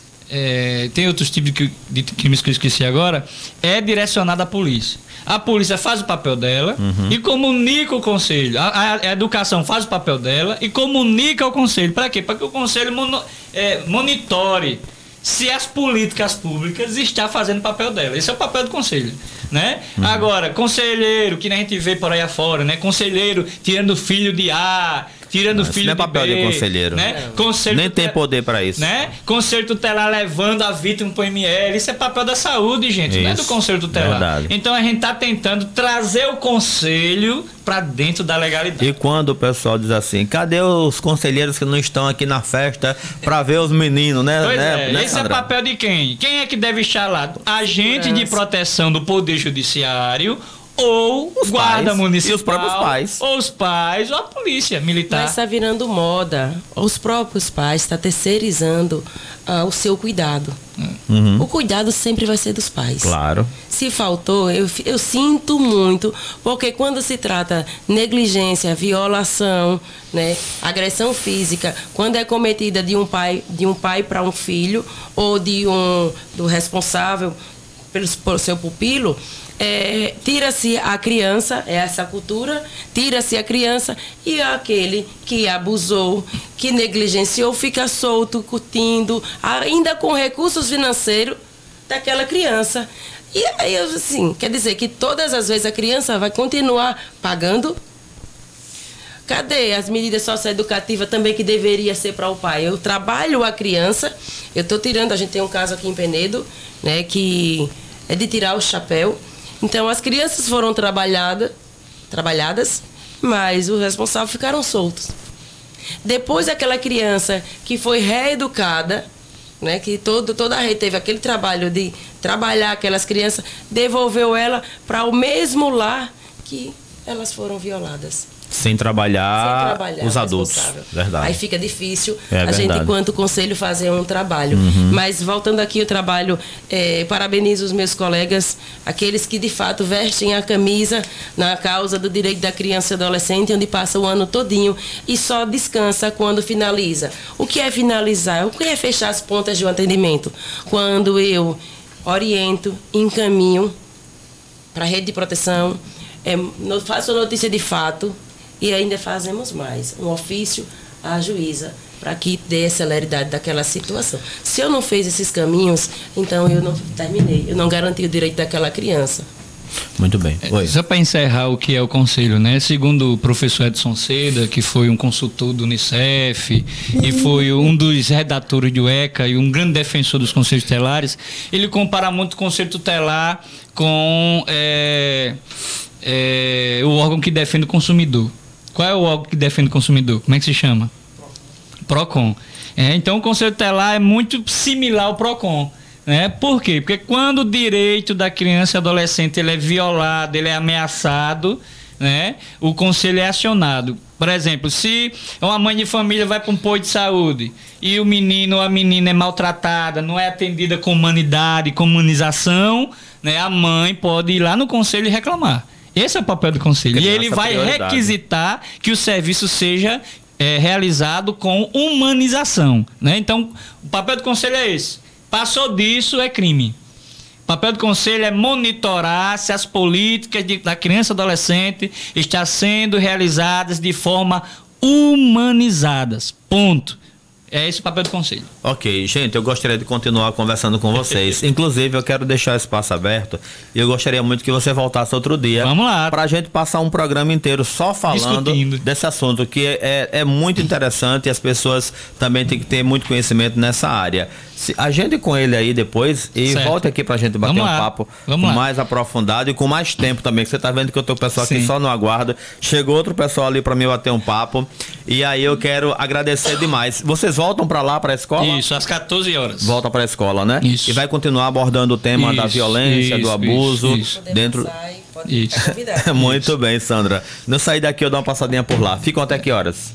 É, tem outros tipos de, de crimes que eu esqueci agora, é direcionada à polícia. A polícia faz o papel dela uhum. e comunica o conselho. A, a, a educação faz o papel dela e comunica ao conselho. Para quê? Para que o conselho mono, é, monitore se as políticas públicas estão fazendo o papel dela. Esse é o papel do conselho, né? Uhum. Agora, conselheiro, que a gente vê por aí afora, né? Conselheiro tirando filho de A, tirando não, filho não é de papel B, de conselheiro. Né? Conselho Nem tutelar, tem poder para isso. Né? Conselho tutelar levando a vítima para o M L. Isso é papel da saúde, gente. Isso, não é do conselho tutelar. Verdade. Então a gente está tentando trazer o conselho para dentro da legalidade. E quando o pessoal diz assim, cadê os conselheiros que não estão aqui na festa para ver os meninos, né? Pois né, é. né Esse Sandra? é papel de quem? Quem é que deve estar lá? Agente de proteção do Poder Judiciário ou os guarda pais, municipal, e os próprios pais, ou os pais, ou a polícia militar. Mas está virando moda. Os próprios pais estão terceirizando uh, o seu cuidado. Hum. Uhum. O cuidado sempre vai ser dos pais. Claro. Se faltou, eu, eu sinto muito, porque quando se trata negligência, violação, né, agressão física, quando é cometida de um pai, de um pai para um filho, ou de um do responsável pelo, pelo seu pupilo, é, tira-se a criança, é essa cultura, tira-se a criança e aquele que abusou, que negligenciou, fica solto, curtindo, ainda com recursos financeiros daquela criança. E aí, assim, quer dizer que todas as vezes a criança vai continuar pagando? Cadê as medidas socioeducativas também que deveria ser para o pai? Eu trabalho a criança, eu estou tirando, a gente tem um caso aqui em Penedo, né, que é de tirar o chapéu. Então, as crianças foram trabalhada, trabalhadas, mas os responsáveis ficaram soltos. Depois, aquela criança que foi reeducada, né, que todo, toda a rede teve aquele trabalho de trabalhar aquelas crianças, devolveu ela para o mesmo lar que elas foram violadas. Sem trabalhar, Sem trabalhar os adultos. Verdade. Aí fica difícil é a verdade. gente, enquanto conselho, fazer um trabalho. Uhum. Mas, voltando aqui ao trabalho, é, parabenizo os meus colegas, aqueles que, de fato, vestem a camisa na causa do direito da criança e adolescente, onde passa o ano todinho e só descansa quando finaliza. O que é finalizar? O que é fechar as pontas de um atendimento? Quando eu oriento, encaminho para a rede de proteção, é, faço notícia de fato. E ainda fazemos mais, um ofício à juíza, para que dê celeridade daquela situação. Se eu não fiz esses caminhos, então eu não terminei, eu não garanti o direito daquela criança. Muito bem. Oi. Só para encerrar o que é o conselho, né? Segundo o professor Edson Seda, que foi um consultor do Unicef e foi um dos redatores do ECA e um grande defensor dos conselhos tutelares, ele compara muito o conselho tutelar com é, é, o órgão que defende o consumidor. Qual é o órgão que defende o consumidor? Como é que se chama? PROCON. É, então, o Conselho Tutelar é muito similar ao PROCON. Né? Por quê? Porque quando o direito da criança e adolescente ele é violado, ele é ameaçado, né? O Conselho é acionado. Por exemplo, se uma mãe de família vai para um posto de saúde e o menino ou a menina é maltratada, não é atendida com humanidade, com humanização, né? A mãe pode ir lá no Conselho e reclamar. Esse é o papel do Conselho. E ele vai requisitar que o serviço seja é, realizado com humanização. Né? Então, o papel do Conselho é esse. Passou disso, é crime. O papel do Conselho é monitorar se as políticas de, da criança e adolescente estão sendo realizadas de forma humanizadas. Ponto. É esse o papel do Conselho. Ok, gente, eu gostaria de continuar conversando com vocês. Inclusive, eu quero deixar o espaço aberto e eu gostaria muito que você voltasse outro dia. Vamos lá. Pra gente passar um programa inteiro só falando Discutindo. desse assunto, que é, é muito interessante e as pessoas também têm que ter muito conhecimento nessa área. Se, a gente com ele aí depois e certo. Volta aqui pra gente bater Vamos um lá. papo Vamos mais lá. aprofundado e com mais tempo também, que você tá vendo que eu tô com o pessoal Sim. aqui só no aguardo. Chegou outro pessoal ali pra mim bater um papo e aí eu quero agradecer demais. Vocês voltam pra lá, pra escola? Isso, às quatorze horas. Volta pra escola, né? Isso. E vai continuar abordando o tema isso, da violência, isso, do abuso. Isso, isso. Dentro... Sai, pode isso. Muito isso. bem, Sandra. Não sair daqui, eu dou uma passadinha por lá. Ficam até que horas?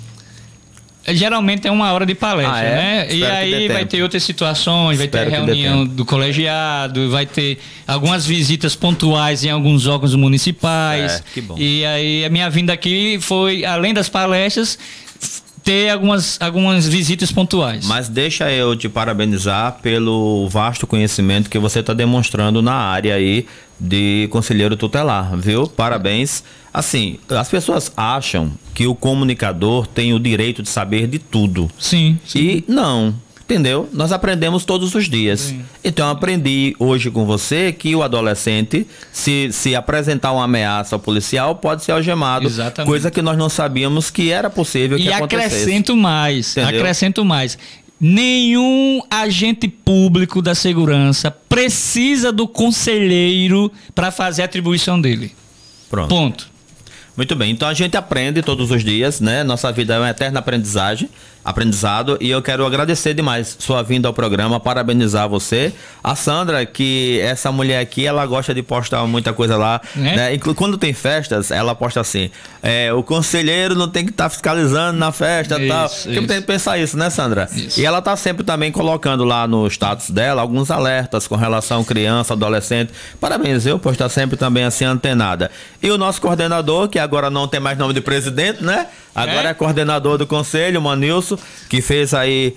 Geralmente é uma hora de palestra, ah, é? né? Espero e aí vai ter outras situações, vai Espero ter reunião do colegiado, vai ter algumas visitas pontuais em alguns órgãos municipais. É, que bom. E aí a minha vinda aqui foi, além das palestras, ter algumas, algumas visitas pontuais. Mas deixa eu te parabenizar pelo vasto conhecimento que você está demonstrando na área aí de conselheiro tutelar, viu? Parabéns. Assim, as pessoas acham que o comunicador tem o direito de saber de tudo. Sim. sim. E não, entendeu? Nós aprendemos todos os dias. Sim. Então, eu aprendi hoje com você que o adolescente, se, se apresentar uma ameaça ao policial, pode ser algemado. Exatamente. Coisa que nós não sabíamos que era possível que e acontecesse. E acrescento mais, entendeu? acrescento mais. Nenhum agente público da segurança precisa do conselheiro para fazer a atribuição dele. Pronto. Ponto. Muito bem, então a gente aprende todos os dias, né? Nossa vida é uma eterna aprendizagem aprendizado, e eu quero agradecer demais sua vinda ao programa, parabenizar você. A Sandra, que essa mulher aqui, ela gosta de postar muita coisa lá, é? né? Inclu- quando tem festas, ela posta assim, é, o conselheiro não tem que estar tá fiscalizando na festa e tal. Porque tem que pensar isso, né, Sandra? Isso. E ela tá sempre também colocando lá no status dela alguns alertas com relação a criança, adolescente. Parabéns, eu, por estar sempre também assim antenada. E o nosso coordenador, que agora não tem mais nome de presidente, né? Agora é, é coordenador do conselho, o Manilson, que fez aí,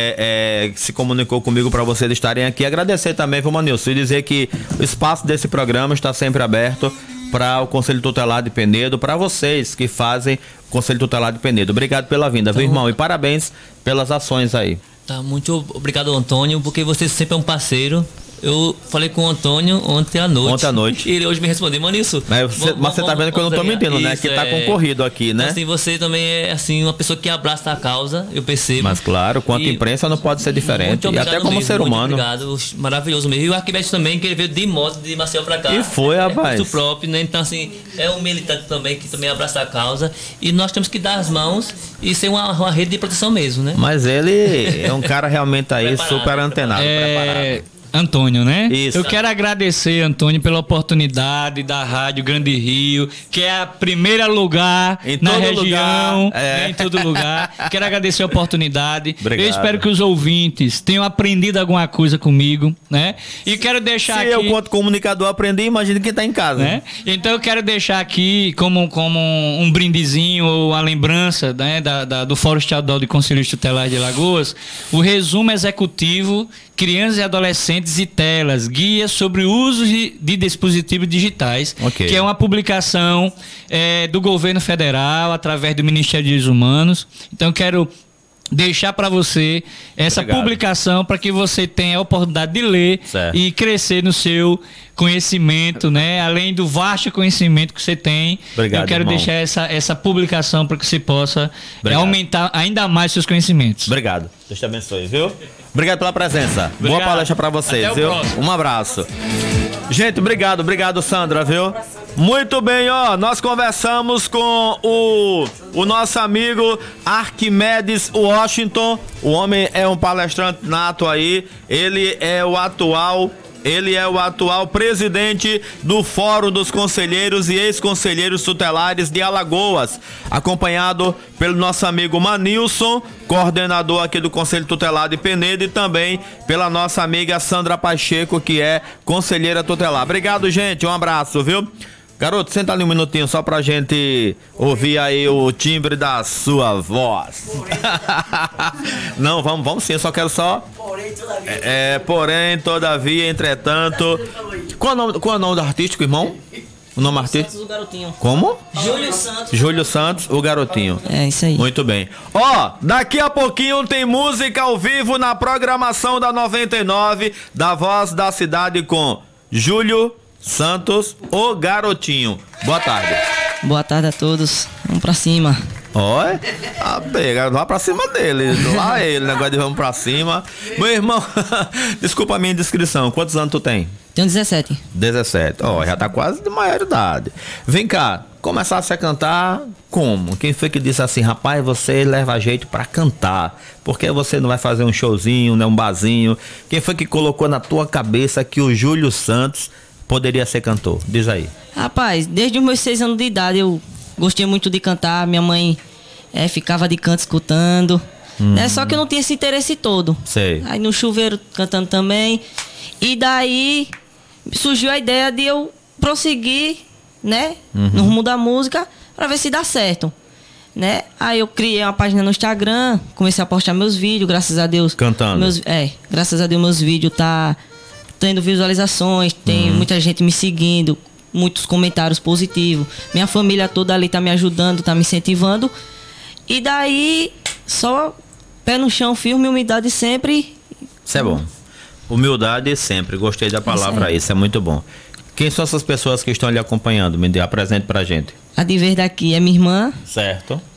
é, é, se comunicou comigo para vocês estarem aqui. Agradecer também, viu, Manilson, e dizer que o espaço desse programa está sempre aberto para o Conselho Tutelar de Penedo, para vocês que fazem o Conselho Tutelar de Penedo. Obrigado pela vinda, então, viu, irmão? E parabéns pelas ações aí. Tá, muito obrigado, Antônio, porque você sempre é um parceiro. Eu falei com o Antônio ontem à noite. Ontem à noite. E ele hoje me respondeu, mano, isso. Mas você, vamos, mas você tá vendo que eu não tô mentindo, né? Que tá concorrido aqui, né? Então, assim, você também é, assim, uma pessoa que abraça a causa, eu percebo. Mas claro, quanto imprensa não pode ser diferente. E até como mesmo, ser humano. Muito obrigado, maravilhoso mesmo. E o Arquimedes também, que ele veio de moto de Maceió pra cá. E foi, rapaz. É muito próprio, né? Então, assim, é um militante também que também abraça a causa. E nós temos que dar as mãos e ser uma, uma rede de proteção mesmo, né? Mas ele é um cara realmente aí super antenado, é... preparado. Antônio, né? Isso. Eu quero agradecer, Antônio, pela oportunidade da Rádio Grande Rio, que é a primeira lugar em na todo região, lugar. É. Né, em todo lugar. Quero agradecer a oportunidade. Obrigado. Eu espero que os ouvintes tenham aprendido alguma coisa comigo, né? E quero deixar Se aqui... eu, quanto comunicador, aprendi, imagina quem está em casa. Né? Então eu quero deixar aqui como, como um brindezinho ou uma lembrança, né, da, da, do Fórum Estadual de Conselheiros Tutelares de Alagoas, o resumo executivo Crianças e Adolescentes e Telas, guia sobre o uso de, de dispositivos digitais, okay. que é uma publicação é, do governo federal através do Ministério de Direitos Humanos. Então eu quero deixar para você essa Obrigado. publicação para que você tenha a oportunidade de ler certo. e crescer no seu conhecimento, né? Além do vasto conhecimento que você tem. Obrigado, eu quero irmão. deixar essa, essa publicação para que você possa é, aumentar ainda mais seus conhecimentos. Obrigado. Deus te abençoe, viu? Obrigado pela presença. Obrigado. Boa palestra para vocês, Até viu? Um abraço. Gente, obrigado, obrigado, Sandra, viu? Muito bem, ó, nós conversamos com o, o nosso amigo Arquimedes Washington. O homem é um palestrante nato aí. Ele é o atual... Ele é o atual presidente do Fórum dos Conselheiros e Ex-Conselheiros Tutelares de Alagoas, acompanhado pelo nosso amigo Manilson, coordenador aqui do Conselho Tutelar de Penedo, e também pela nossa amiga Sandra Pacheco, que é conselheira tutelar. Obrigado, gente, um abraço, viu? Garoto, senta ali um minutinho só pra gente ouvir aí o timbre da sua voz. Não, vamos, vamos sim, eu só quero só... Porém, todavia. É, porém, todavia, entretanto... Qual é o nome, qual é o nome do artístico, irmão? O nome artístico? Santos, o Garotinho. Como? Júlio Santos. Júlio Santos, o Garotinho. É, isso aí. Muito bem. Ó, daqui a pouquinho tem música ao vivo na programação da noventa e nove, da Voz da Cidade, com Júlio Santos, o Garotinho. Boa tarde. Boa tarde a todos. Vamos pra cima. Olha, ah, pega, vá pra cima dele. Lá ele, negócio de vamos pra cima. Meu irmão, desculpa a minha indiscrição. Quantos anos tu tem? Tenho dezessete. dezessete. Ó, já tá quase de maioridade. Vem cá, começasse a cantar como? Quem foi que disse assim, rapaz, você leva jeito pra cantar? Porque você não vai fazer um showzinho, né, um barzinho? Quem foi que colocou na tua cabeça que o Júlio Santos poderia ser cantor? Diz aí. Rapaz, desde os meus seis anos de idade eu gostei muito de cantar. Minha mãe é, ficava de canto escutando. Hum. Né? Só que eu não tinha esse interesse todo. Sei. Aí no chuveiro cantando também. E daí surgiu a ideia de eu prosseguir, né? Uhum. No rumo da música, pra ver se dá certo. Né? Aí eu criei uma página no Instagram, comecei a postar meus vídeos, graças a Deus. Cantando. Meus, é, graças a Deus meus vídeos tá tendo visualizações, tem uhum. muita gente me seguindo, muitos comentários positivos. Minha família toda ali tá me ajudando, tá me incentivando. E daí, só pé no chão, firme, humildade sempre. Isso é bom. Humildade sempre, gostei da palavra aí, isso é muito bom. Quem são essas pessoas que estão lhe acompanhando? Me dê, apresente pra gente. A de verde aqui é minha irmã. Certo.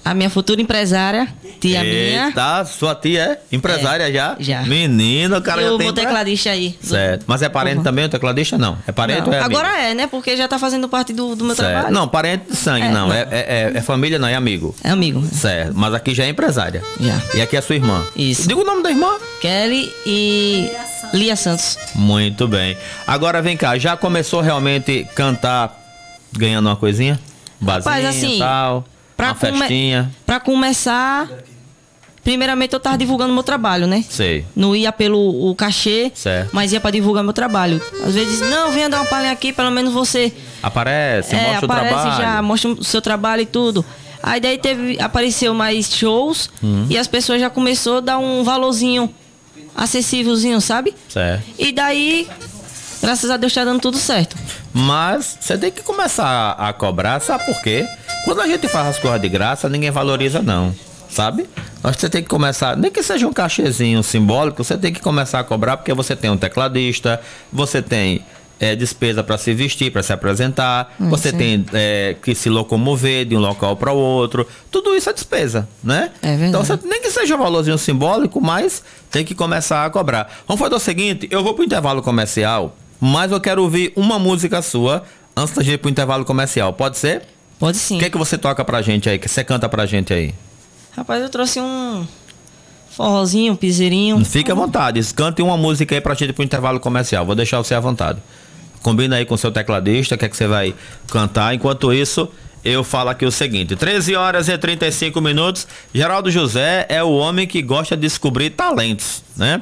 A minha futura empresária, tia minha. Tá, sua tia é empresária é, já? Já. Menino, o cara eu já tem... Eu tecladista aí. Certo. Mas é parente uhum. também o tecladista? Não. É parente não. ou é amigo? Agora é, né? Porque já tá fazendo parte do, do meu certo. trabalho. Não, parente de sangue, é, não. não. É, é, é família, não. É amigo. É amigo. Certo. Mas aqui já é empresária. Já. E aqui é sua irmã. Isso. Diga o nome da irmã. Kelly e Lia Santos. Muito bem. Agora vem cá, já começou realmente cantar ganhando uma coisinha? Basinha, Rapaz, assim, tal, pra uma come... festinha? Pra começar... Primeiramente eu tava divulgando meu trabalho, né? Sei. Não ia pelo o cachê, certo. mas ia pra divulgar meu trabalho. Às vezes, não, venha dar uma palhinha aqui, pelo menos você... Aparece, é, mostra aparece o trabalho. já, mostra o seu trabalho e tudo. Aí daí teve, apareceu mais shows hum. e as pessoas já começaram a dar um valorzinho acessívelzinho, sabe? Certo. E daí, graças a Deus, tá dando tudo certo. Mas você tem que começar a cobrar, sabe por quê? Quando a gente faz as coisas de graça, ninguém valoriza não. Sabe? Acho que você tem que começar, nem que seja um cachezinho simbólico, você tem que começar a cobrar, porque você tem um tecladista, você tem é, despesa para se vestir, para se apresentar, hum, você sim. tem é, que se locomover de um local para o outro, tudo isso é despesa, né? É verdade. Então, você, nem que seja um valorzinho simbólico, mas tem que começar a cobrar. Vamos fazer o seguinte, eu vou para o intervalo comercial, mas eu quero ouvir uma música sua antes da gente ir para o intervalo comercial, pode ser? Pode sim. O que é que você toca pra gente aí, que você canta pra gente aí? Rapaz, eu trouxe um forrozinho, um piseirinho. Fique à vontade, cante uma música aí pra gente pro intervalo comercial. Vou deixar você à vontade. Combina aí com o seu tecladista, o que é que você vai cantar. Enquanto isso, eu falo aqui o seguinte: treze horas e trinta e cinco minutos. Geraldo José é o homem que gosta de descobrir talentos, né?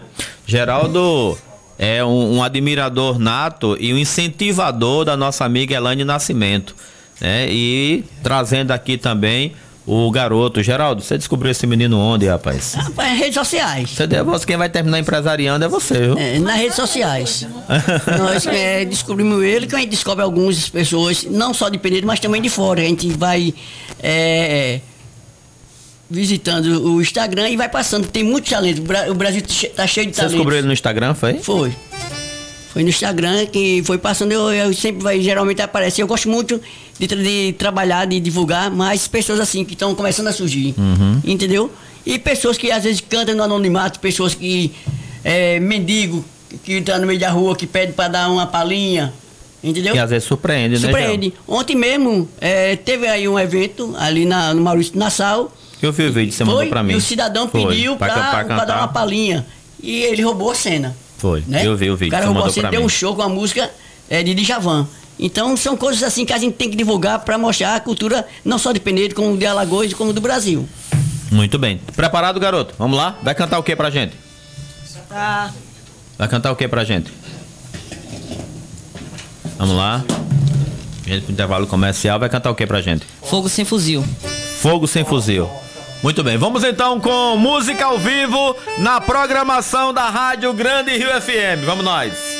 Geraldo é um, um admirador nato e um incentivador da nossa amiga Elaine Nascimento, né? E trazendo aqui também o garoto. Geraldo, você descobriu esse menino onde, rapaz? Rapaz, nas redes sociais. Você, você, quem vai terminar empresariando é você, viu? É, nas redes sociais. Nós é, descobrimos ele, que a gente descobre algumas pessoas, não só de Penedo, mas também de fora. A gente vai é, visitando o Instagram e vai passando. Tem muito talento. O Brasil tá cheio de talento. Você descobriu ele no Instagram, foi? Foi. Foi no Instagram que foi passando, eu, eu sempre vai, geralmente aparece. Eu gosto muito de, de trabalhar, de divulgar, mas pessoas assim que estão começando a surgir, uhum. entendeu? E pessoas que às vezes cantam no anonimato, pessoas que, é, mendigo, que tá no meio da rua, que pede para dar uma palhinha, entendeu? E às vezes surpreende, surpreende. né, Surpreende. Ontem mesmo, é, teve aí um evento ali na, no Maurício Nassau. Eu vi o vídeo que você mandou para mim. E o cidadão foi. pediu para dar uma palhinha. E ele roubou a cena. Foi, né? Eu vi o vídeo. O cara roubou, você deu um show com a música é, de Djavan. Então são coisas assim que a gente tem que divulgar para mostrar a cultura não só de Penedo, como de Alagoas, como do Brasil. Muito bem. Preparado, garoto? Vamos lá? Vai cantar o que pra gente? Tá. Vai cantar o que pra gente? Vamos lá. Gente, pro intervalo comercial, vai cantar o que pra gente? Fogo Sem Fuzil. Fogo Sem Fuzil. Muito bem, vamos então com música ao vivo na programação da Rádio Grande Rio F M. Vamos nós.